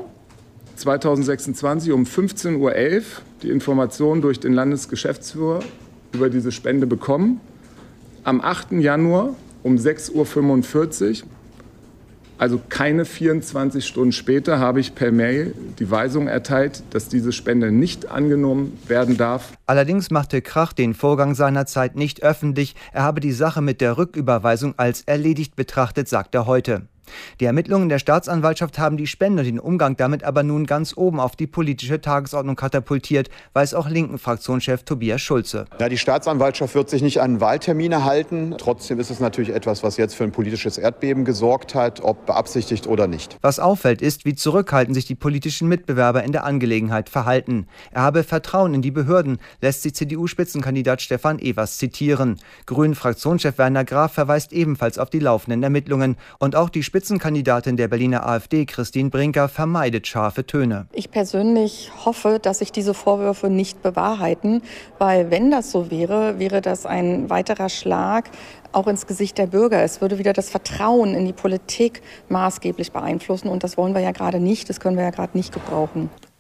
2026 um 15:11 Uhr die Information durch den Landesgeschäftsführer über diese Spende bekommen. Am 8. Januar um 6:45 Uhr, also keine 24 Stunden später, habe ich per Mail die Weisung erteilt, dass diese Spende nicht angenommen werden darf. Allerdings machte Krach den Vorgang seinerzeit nicht öffentlich. Er habe die Sache mit der Rücküberweisung als erledigt betrachtet, sagt er heute. Die Ermittlungen der Staatsanwaltschaft haben die Spende und den Umgang damit aber nun ganz oben auf die politische Tagesordnung katapultiert, weiß auch Linken-Fraktionschef Tobias Schulze. Ja, die Staatsanwaltschaft wird sich nicht an Wahltermine halten. Trotzdem ist es natürlich etwas, was jetzt für ein politisches Erdbeben gesorgt hat, ob beabsichtigt oder nicht. Was auffällt, ist, wie zurückhaltend sich die politischen Mitbewerber in der Angelegenheit verhalten. Er habe Vertrauen in die Behörden, lässt sich CDU-Spitzenkandidat Stefan Evers zitieren. Grünen-Fraktionschef Werner Graf verweist ebenfalls auf die laufenden Ermittlungen. Und auch die Spitzenkandidatin der Berliner AfD, Christine Brinker, vermeidet scharfe Töne. Ich persönlich hoffe, dass sich diese Vorwürfe nicht bewahrheiten, weil wenn das so wäre, wäre das ein weiterer Schlag auch ins Gesicht der Bürger. Es würde wieder das Vertrauen in die Politik maßgeblich beeinflussen und das wollen wir ja gerade nicht, das können wir ja gerade nicht gebrauchen.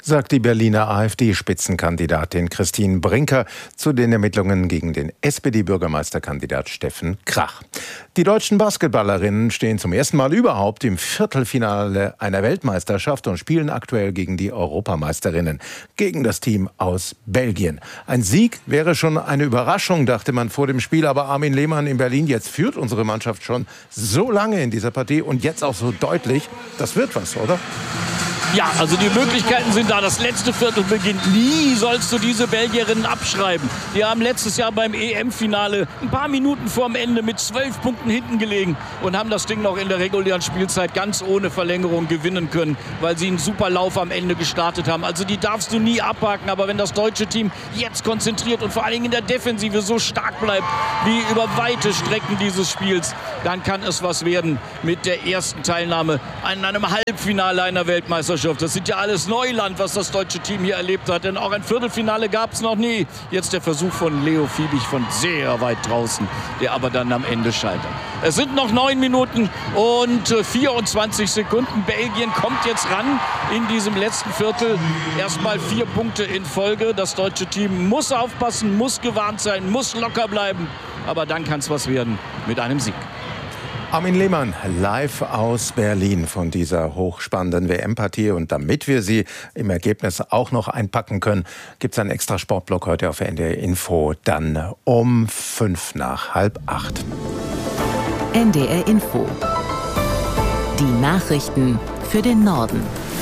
sagt die Berliner AfD-Spitzenkandidatin Christine Brinker zu den Ermittlungen gegen den SPD-Bürgermeisterkandidat Steffen Krach. Die deutschen Basketballerinnen stehen zum ersten Mal überhaupt im Viertelfinale einer Weltmeisterschaft und spielen aktuell gegen die Europameisterinnen, gegen das Team aus Belgien. Ein Sieg wäre schon eine Überraschung, dachte man vor dem Spiel, aber Armin Lehmann in Berlin, jetzt führt unsere Mannschaft schon so lange in dieser Partie und jetzt auch so deutlich. Das wird was, oder? Ja, also die Möglichkeiten sind da. Das letzte Viertel beginnt. Nie sollst du diese Belgierinnen abschreiben. Die haben letztes Jahr beim EM-Finale ein paar Minuten vorm Ende mit 12 Punkten hinten gelegen und haben das Ding noch in der regulären Spielzeit ganz ohne Verlängerung gewinnen können, weil sie einen super Lauf am Ende gestartet haben. Also die darfst du nie abhaken. Aber wenn das deutsche Team jetzt konzentriert und vor allen Dingen in der Defensive so stark bleibt wie über weite Strecken dieses Spiels, dann kann es was werden mit der ersten Teilnahme an einem Halbfinale einer Weltmeisterschaft. Das sind ja alles Neuland, was das deutsche Team hier erlebt hat. Denn auch ein Viertelfinale gab es noch nie. Jetzt der Versuch von Leo Fiebig von sehr weit draußen, der aber dann am Ende scheitert. Es sind noch 9 Minuten und 24 Sekunden. Belgien kommt jetzt ran in diesem letzten Viertel. Erstmal 4 Punkte in Folge. Das deutsche Team muss aufpassen, muss gewarnt sein, muss locker bleiben. Aber dann kann es was werden mit einem Sieg. Armin Lehmann, live aus Berlin von dieser hochspannenden WM-Partie. Und damit wir sie im Ergebnis auch noch einpacken können, gibt es einen extra Sportblock heute auf NDR Info, dann um 7:55. NDR Info. Die Nachrichten für den Norden.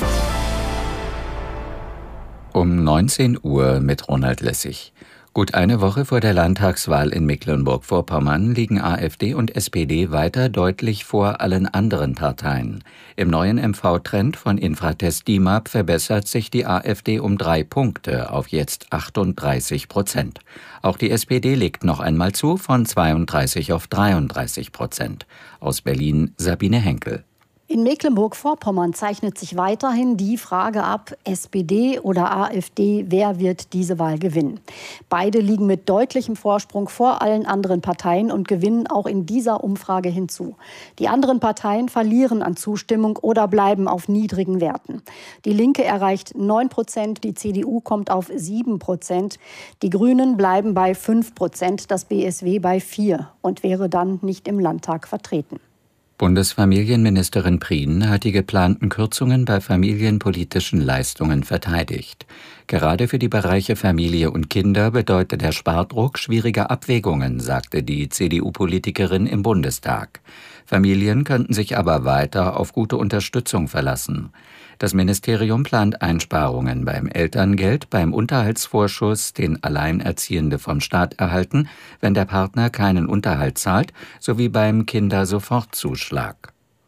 Um 19 Uhr mit Ronald Lessig. Gut eine Woche vor der Landtagswahl in Mecklenburg-Vorpommern liegen AfD und SPD weiter deutlich vor allen anderen Parteien. Im neuen MV-Trend von Infratest DIMAP verbessert sich die AfD um 3 Punkte auf jetzt 38%. Auch die SPD legt noch einmal zu, von 32 auf 33%. Aus Berlin Sabine Henkel. In Mecklenburg-Vorpommern zeichnet sich weiterhin die Frage ab, SPD oder AfD, wer wird diese Wahl gewinnen? Beide liegen mit deutlichem Vorsprung vor allen anderen Parteien und gewinnen auch in dieser Umfrage hinzu. Die anderen Parteien verlieren an Zustimmung oder bleiben auf niedrigen Werten. Die Linke erreicht 9%, die CDU kommt auf 7%, die Grünen bleiben bei 5%, das BSW bei 4% und wäre dann nicht im Landtag vertreten. Bundesfamilienministerin Prien hat die geplanten Kürzungen bei familienpolitischen Leistungen verteidigt. Gerade für die Bereiche Familie und Kinder bedeutet der Spardruck schwierige Abwägungen, sagte die CDU-Politikerin im Bundestag. Familien könnten sich aber weiter auf gute Unterstützung verlassen. Das Ministerium plant Einsparungen beim Elterngeld, beim Unterhaltsvorschuss, den Alleinerziehende vom Staat erhalten, wenn der Partner keinen Unterhalt zahlt, sowie beim Kindersofortzuschlag.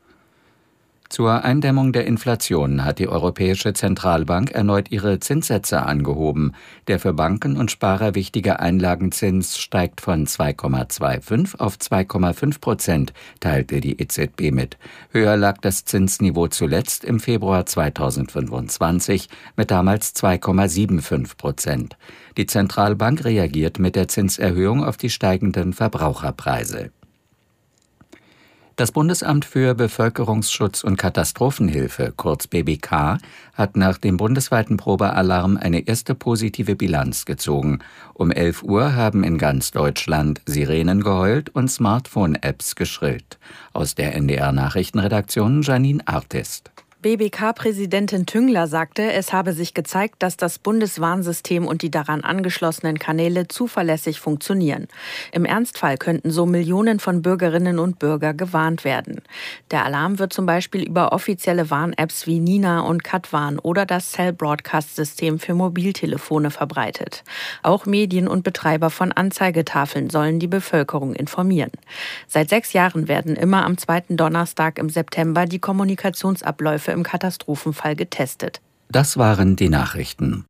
Zur Eindämmung der Inflation hat die Europäische Zentralbank erneut ihre Zinssätze angehoben. Der für Banken und Sparer wichtige Einlagenzins steigt von 2,25 auf 2,5%, teilte die EZB mit. Höher lag das Zinsniveau zuletzt im Februar 2025 mit damals 2,75%. Die Zentralbank reagiert mit der Zinserhöhung auf die steigenden Verbraucherpreise. Das Bundesamt für Bevölkerungsschutz und Katastrophenhilfe, kurz BBK, hat nach dem bundesweiten Probealarm eine erste positive Bilanz gezogen. Um 11 Uhr haben in ganz Deutschland Sirenen geheult und Smartphone-Apps geschrillt. Aus der NDR-Nachrichtenredaktion Janine Artist. BBK-Präsidentin Tüngler sagte, es habe sich gezeigt, dass das Bundeswarnsystem und die daran angeschlossenen Kanäle zuverlässig funktionieren. Im Ernstfall könnten so Millionen von Bürgerinnen und Bürgern gewarnt werden. Der Alarm wird zum Beispiel über offizielle Warn-Apps wie Nina und Katwarn oder das Cell-Broadcast-System für Mobiltelefone verbreitet. Auch Medien und Betreiber von Anzeigetafeln sollen die Bevölkerung informieren. Seit 6 Jahren werden immer am 2. Donnerstag im September die Kommunikationsabläufe im Katastrophenfall getestet. Das waren die Nachrichten.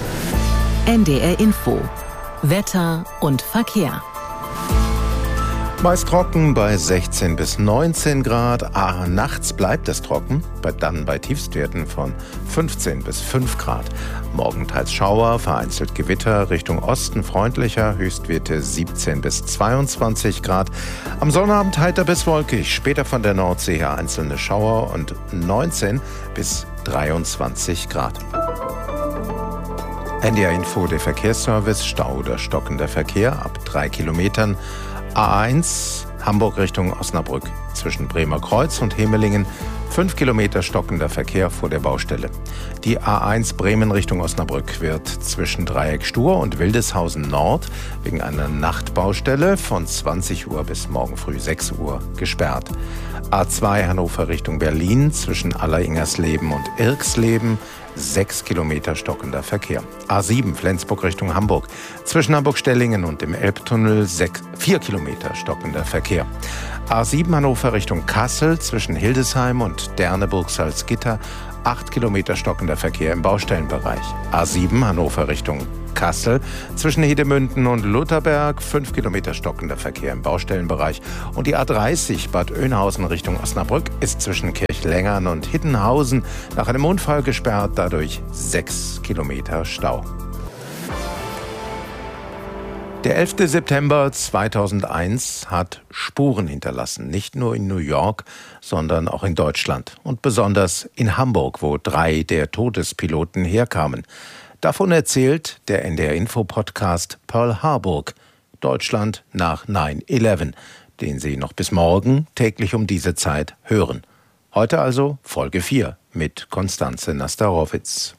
NDR Info. Wetter und Verkehr. Meist trocken bei 16 bis 19 Grad. Nachts bleibt es trocken, dann bei Tiefstwerten von 15 bis 5 Grad. Morgen teils Schauer, vereinzelt Gewitter, Richtung Osten freundlicher, Höchstwerte 17 bis 22 Grad. Am Sonnabend heiter bis wolkig, später von der Nordsee her einzelne Schauer und 19 bis 23 Grad. NDR Info, der Verkehrsservice, Stau oder stockender Verkehr ab 3 Kilometern. A1 Hamburg Richtung Osnabrück zwischen Bremer Kreuz und Hemelingen 5 Kilometer stockender Verkehr vor der Baustelle. Die A1 Bremen Richtung Osnabrück wird zwischen Dreieck Stur und Wildeshausen Nord wegen einer Nachtbaustelle von 20 Uhr bis morgen früh 6 Uhr gesperrt. A2 Hannover Richtung Berlin zwischen Alleringers-Leben und Irksleben 6 Kilometer stockender Verkehr. A7 Flensburg Richtung Hamburg. Zwischen Hamburg-Stellingen und dem Elbtunnel 4 Kilometer stockender Verkehr. A7 Hannover Richtung Kassel zwischen Hildesheim und Derneburg-Salzgitter 8 Kilometer stockender Verkehr im Baustellenbereich. A7 Hannover Richtung Kassel zwischen Hedemünden und Lutherberg 5 Kilometer stockender Verkehr im Baustellenbereich. Und die A30 Bad Oeynhausen Richtung Osnabrück ist zwischen Kirchlengern und Hittenhausen nach einem Unfall gesperrt, dadurch 6 Kilometer Stau. Der 11. September 2001 hat Spuren hinterlassen, nicht nur in New York, sondern auch in Deutschland und besonders in Hamburg, wo 3 der Todespiloten herkamen. Davon erzählt der NDR-Info-Podcast Pearl Harbor, Deutschland nach 9/11, den Sie noch bis morgen täglich um diese Zeit hören. Heute also Folge 4 mit Konstanze Nastarowitz.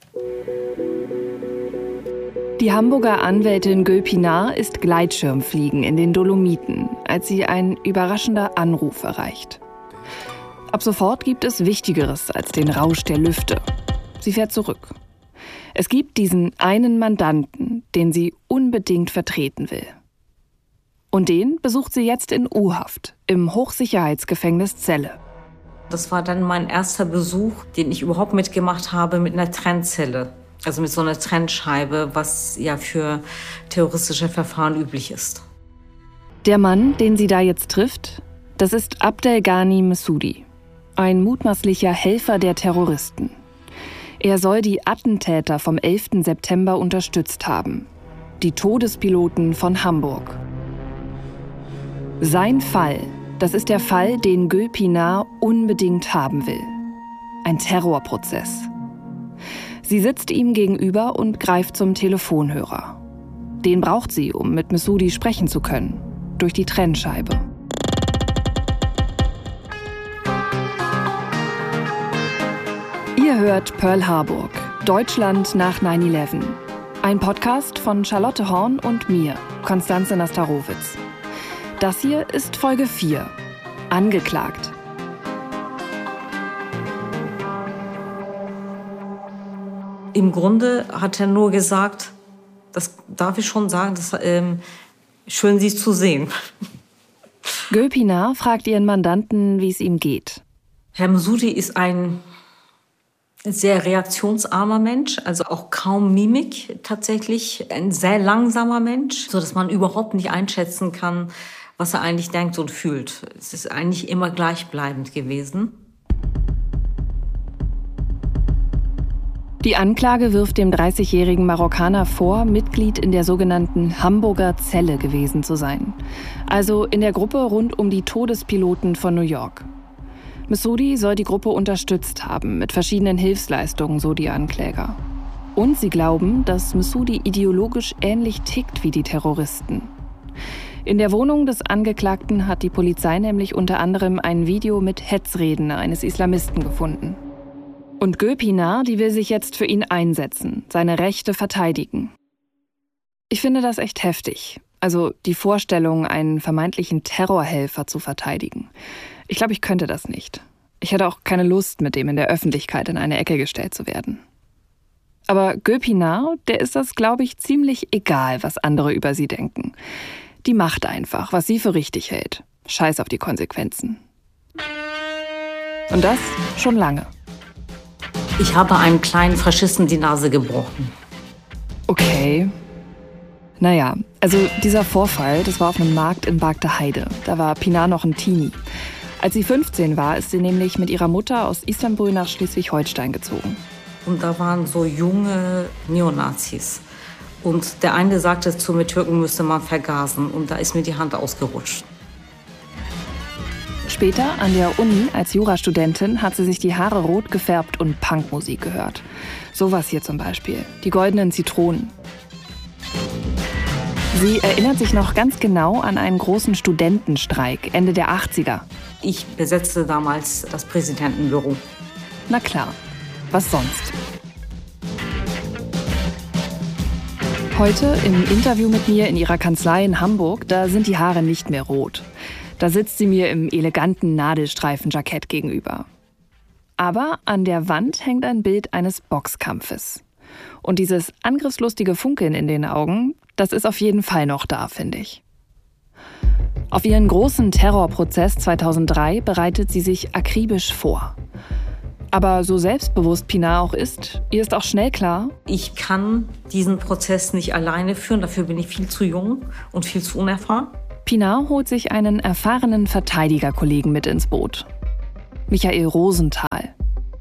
Die Hamburger Anwältin Gül Pinar ist Gleitschirmfliegen in den Dolomiten, als sie ein überraschender Anruf erreicht. Ab sofort gibt es Wichtigeres als den Rausch der Lüfte. Sie fährt zurück. Es gibt diesen einen Mandanten, den sie unbedingt vertreten will. Und den besucht sie jetzt in U-Haft, im Hochsicherheitsgefängnis Celle. Das war dann mein erster Besuch, den ich überhaupt mitgemacht habe mit einer Trennzelle. Also mit so einer Trennscheibe, was ja für terroristische Verfahren üblich ist. Der Mann, den sie da jetzt trifft, das ist Abdelghani Messoudi, ein mutmaßlicher Helfer der Terroristen. Er soll die Attentäter vom 11. September unterstützt haben. Die Todespiloten von Hamburg. Sein Fall, das ist der Fall, den Gül Pinar unbedingt haben will. Ein Terrorprozess. Sie sitzt ihm gegenüber und greift zum Telefonhörer. Den braucht sie, um mit Messoudi sprechen zu können. Durch die Trennscheibe. Ihr hört Pearl Harbor, Deutschland nach 9/11. Ein Podcast von Charlotte Horn und mir, Konstanze Nastarowitz. Das hier ist Folge 4. Angeklagt. Im Grunde hat er nur gesagt, das darf ich schon sagen, das, schön Sie zu sehen. Gül Pinar fragt ihren Mandanten, wie es ihm geht. Herr Messoudi ist ein sehr reaktionsarmer Mensch, also auch kaum Mimik tatsächlich. Ein sehr langsamer Mensch, sodass man überhaupt nicht einschätzen kann, was er eigentlich denkt und fühlt. Es ist eigentlich immer gleichbleibend gewesen. Die Anklage wirft dem 30-jährigen Marokkaner vor, Mitglied in der sogenannten Hamburger Zelle gewesen zu sein. Also in der Gruppe rund um die Todespiloten von New York. Messoudi soll die Gruppe unterstützt haben mit verschiedenen Hilfsleistungen, so die Ankläger. Und sie glauben, dass Messoudi ideologisch ähnlich tickt wie die Terroristen. In der Wohnung des Angeklagten hat die Polizei nämlich unter anderem ein Video mit Hetzreden eines Islamisten gefunden. Und Gül Pinar, die will sich jetzt für ihn einsetzen, seine Rechte verteidigen. Ich finde das echt heftig. Also die Vorstellung, einen vermeintlichen Terrorhelfer zu verteidigen. Ich glaube, ich könnte das nicht. Ich hätte auch keine Lust, mit dem in der Öffentlichkeit in eine Ecke gestellt zu werden. Aber Gül Pinar, der ist das, glaube ich, ziemlich egal, was andere über sie denken. Die macht einfach, was sie für richtig hält. Scheiß auf die Konsequenzen. Und das schon lange. Ich habe einem kleinen Faschisten die Nase gebrochen. Okay. Naja, also dieser Vorfall, das war auf einem Markt in Bargter Heide. Da war Pinar noch ein Teenie. Als sie 15 war, ist sie nämlich mit ihrer Mutter aus Istanbul nach Schleswig-Holstein gezogen. Und da waren so junge Neonazis. Und der eine sagte zu mir, Türken müsste man vergasen. Und da ist mir die Hand ausgerutscht. Später an der Uni als Jurastudentin hat sie sich die Haare rot gefärbt und Punkmusik gehört. Sowas hier zum Beispiel, die Goldenen Zitronen. Sie erinnert sich noch ganz genau an einen großen Studentenstreik Ende der 80er. Ich besetzte damals das Präsidentenbüro. Na klar, was sonst? Heute im Interview mit mir in ihrer Kanzlei in Hamburg, da sind die Haare nicht mehr rot. Da sitzt sie mir im eleganten Nadelstreifenjackett gegenüber. Aber an der Wand hängt ein Bild eines Boxkampfes. Und dieses angriffslustige Funkeln in den Augen, das ist auf jeden Fall noch da, finde ich. Auf ihren großen Terrorprozess 2003 bereitet sie sich akribisch vor. Aber so selbstbewusst Pinar auch ist, ihr ist auch schnell klar: Ich kann diesen Prozess nicht alleine führen, dafür bin ich viel zu jung und viel zu unerfahren. Pinar holt sich einen erfahrenen Verteidigerkollegen mit ins Boot. Michael Rosenthal.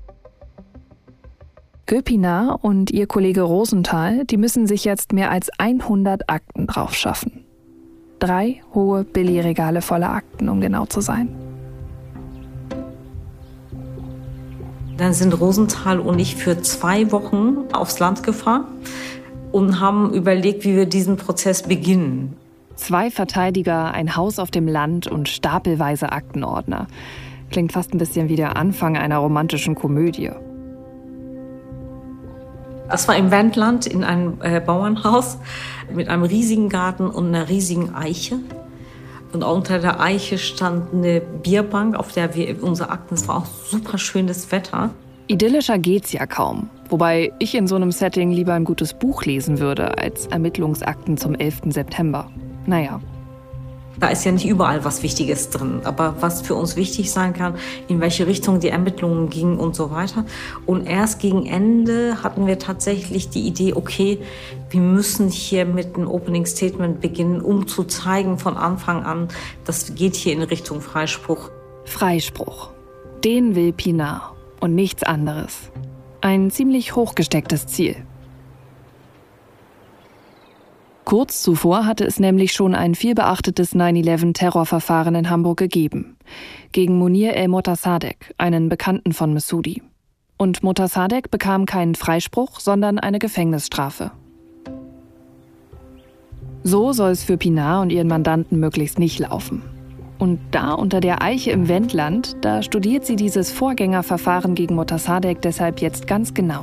Gül Pinar und ihr Kollege Rosenthal, die müssen sich jetzt mehr als 100 Akten drauf schaffen. 3 hohe Billigregale voller Akten, um genau zu sein. Dann sind Rosenthal und ich für 2 Wochen aufs Land gefahren und haben überlegt, wie wir diesen Prozess beginnen. 2 Verteidiger, ein Haus auf dem Land und stapelweise Aktenordner. Klingt fast ein bisschen wie der Anfang einer romantischen Komödie. Das war im Wendland in einem Bauernhaus mit einem riesigen Garten und einer riesigen Eiche. Und unter der Eiche stand eine Bierbank, auf der wir unsere Akten, es war auch super schönes Wetter. Idyllischer geht's ja kaum. Wobei ich in so einem Setting lieber ein gutes Buch lesen würde, als Ermittlungsakten zum 11. September. Naja. Da ist ja nicht überall was Wichtiges drin, aber was für uns wichtig sein kann, in welche Richtung die Ermittlungen gingen und so weiter. Und erst gegen Ende hatten wir tatsächlich die Idee, okay, wir müssen hier mit einem Opening Statement beginnen, um zu zeigen von Anfang an, das geht hier in Richtung Freispruch. Freispruch. Den will Pinar und nichts anderes. Ein ziemlich hochgestecktes Ziel. Kurz zuvor hatte es nämlich schon ein vielbeachtetes 9/11-Terrorverfahren in Hamburg gegeben. Gegen Munir el-Motassadegh, einen Bekannten von Messoudi. Und Motassadegh bekam keinen Freispruch, sondern eine Gefängnisstrafe. So soll es für Pinar und ihren Mandanten möglichst nicht laufen. Und da unter der Eiche im Wendland, da studiert sie dieses Vorgängerverfahren gegen Motassadegh deshalb jetzt ganz genau.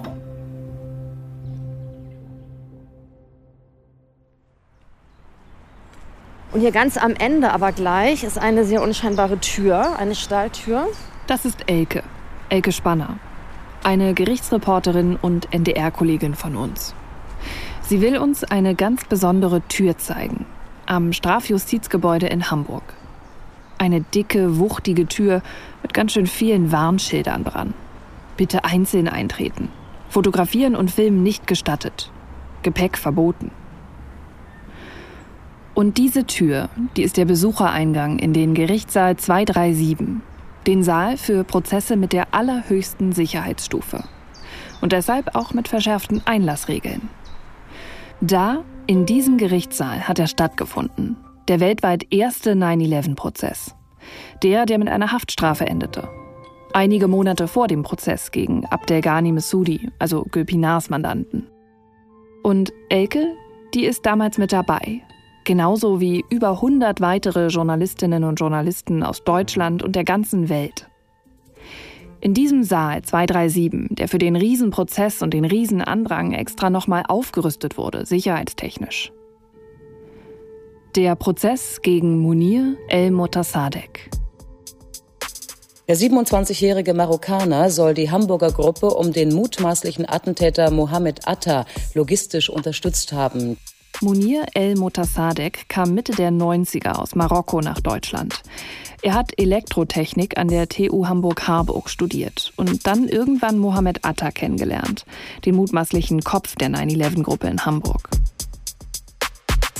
Und hier ganz am Ende aber gleich ist eine sehr unscheinbare Tür, eine Stahltür. Das ist Elke Spanner, eine Gerichtsreporterin und NDR-Kollegin von uns. Sie will uns eine ganz besondere Tür zeigen, am Strafjustizgebäude in Hamburg. Eine dicke, wuchtige Tür mit ganz schön vielen Warnschildern dran. Bitte einzeln eintreten. Fotografieren und Filmen nicht gestattet. Gepäck verboten. Und diese Tür, die ist der Besuchereingang in den Gerichtssaal 237, den Saal für Prozesse mit der allerhöchsten Sicherheitsstufe. Und deshalb auch mit verschärften Einlassregeln. Da, in diesem Gerichtssaal, hat er stattgefunden. Der weltweit erste 9/11-Prozess. Der mit einer Haftstrafe endete. Einige Monate vor dem Prozess gegen Abdelghani Messoudi, also Gül Pinars Mandanten. Und Elke, die ist damals mit dabei. Genauso wie über 100 weitere Journalistinnen und Journalisten aus Deutschland und der ganzen Welt. In diesem Saal 237, der für den Riesenprozess und den Riesenandrang extra nochmal aufgerüstet wurde, sicherheitstechnisch. Der Prozess gegen Munir el-Motassadegh. Der 27-jährige Marokkaner soll die Hamburger Gruppe um den mutmaßlichen Attentäter Mohammed Atta logistisch unterstützt haben. Munir el-Motassadegh kam Mitte der 90er aus Marokko nach Deutschland. Er hat Elektrotechnik an der TU Hamburg-Harburg studiert und dann irgendwann Mohammed Atta kennengelernt, den mutmaßlichen Kopf der 9/11-Gruppe in Hamburg.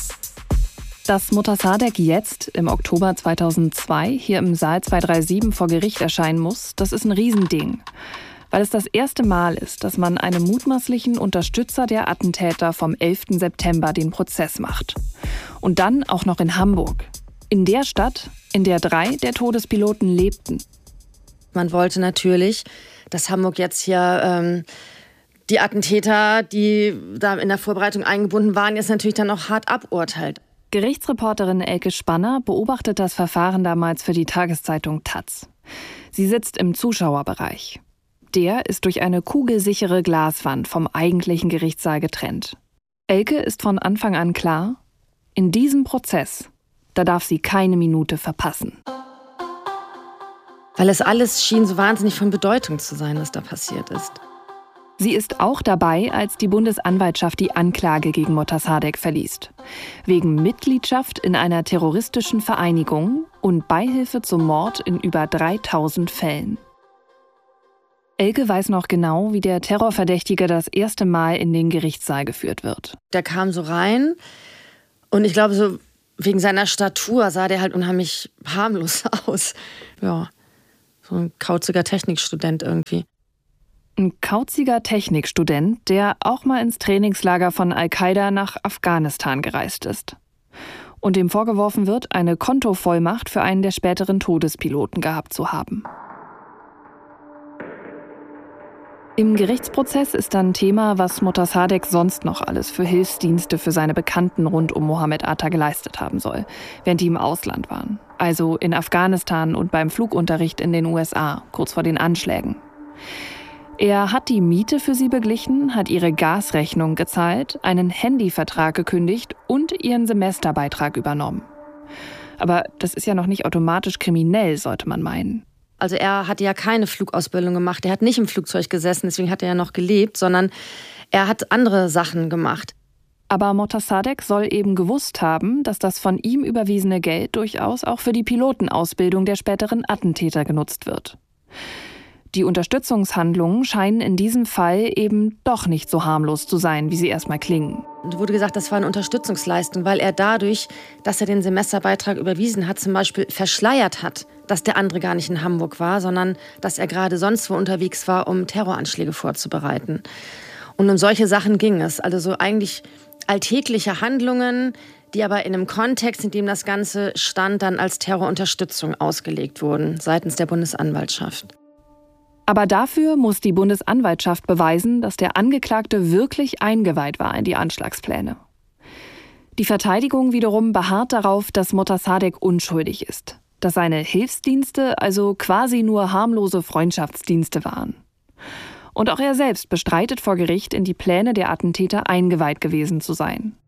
Dass Motassadegh jetzt, im Oktober 2002, hier im Saal 237 vor Gericht erscheinen muss, das ist ein Riesending. Weil es das erste Mal ist, dass man einem mutmaßlichen Unterstützer der Attentäter vom 11. September den Prozess macht. Und dann auch noch in Hamburg. In der Stadt, in der 3 der Todespiloten lebten. Man wollte natürlich, dass Hamburg jetzt hier die Attentäter, die da in der Vorbereitung eingebunden waren, jetzt natürlich dann auch hart aburteilt. Gerichtsreporterin Elke Spanner beobachtet das Verfahren damals für die Tageszeitung taz. Sie sitzt im Zuschauerbereich. Der ist durch eine kugelsichere Glaswand vom eigentlichen Gerichtssaal getrennt. Elke ist von Anfang an klar, in diesem Prozess, da darf sie keine Minute verpassen. Weil es alles schien so wahnsinnig von Bedeutung zu sein, was da passiert ist. Sie ist auch dabei, als die Bundesanwaltschaft die Anklage gegen Motassadegh verliest. Wegen Mitgliedschaft in einer terroristischen Vereinigung und Beihilfe zum Mord in über 3000 Fällen. Elke weiß noch genau, wie der Terrorverdächtige das erste Mal in den Gerichtssaal geführt wird. Der kam so rein und ich glaube, so wegen seiner Statur sah der halt unheimlich harmlos aus. Ja, so ein kauziger Technikstudent irgendwie. Ein kauziger Technikstudent, der auch mal ins Trainingslager von Al-Qaida nach Afghanistan gereist ist. Und dem vorgeworfen wird, eine Kontovollmacht für einen der späteren Todespiloten gehabt zu haben. Im Gerichtsprozess ist dann Thema, was Motassadegh sonst noch alles für Hilfsdienste für seine Bekannten rund um Mohammed Atta geleistet haben soll, während die im Ausland waren. Also in Afghanistan und beim Flugunterricht in den USA, kurz vor den Anschlägen. Er hat die Miete für sie beglichen, hat ihre Gasrechnung gezahlt, einen Handyvertrag gekündigt und ihren Semesterbeitrag übernommen. Aber das ist ja noch nicht automatisch kriminell, sollte man meinen. Also er hatte ja keine Flugausbildung gemacht, er hat nicht im Flugzeug gesessen, deswegen hat er ja noch gelebt, sondern er hat andere Sachen gemacht. Aber Motassadegh soll eben gewusst haben, dass das von ihm überwiesene Geld durchaus auch für die Pilotenausbildung der späteren Attentäter genutzt wird. Die Unterstützungshandlungen scheinen in diesem Fall eben doch nicht so harmlos zu sein, wie sie erstmal klingen. Es wurde gesagt, das war eine Unterstützungsleistung, weil er dadurch, dass er den Semesterbeitrag überwiesen hat, zum Beispiel verschleiert hat, dass der andere gar nicht in Hamburg war, sondern dass er gerade sonst wo unterwegs war, um Terroranschläge vorzubereiten. Und um solche Sachen ging es. Also so eigentlich alltägliche Handlungen, die aber in einem Kontext, in dem das Ganze stand, dann als Terrorunterstützung ausgelegt wurden, seitens der Bundesanwaltschaft. Aber dafür muss die Bundesanwaltschaft beweisen, dass der Angeklagte wirklich eingeweiht war in die Anschlagspläne. Die Verteidigung wiederum beharrt darauf, dass Motassadegh unschuldig ist, dass seine Hilfsdienste also quasi nur harmlose Freundschaftsdienste waren. Und auch er selbst bestreitet vor Gericht, in die Pläne der Attentäter eingeweiht gewesen zu sein.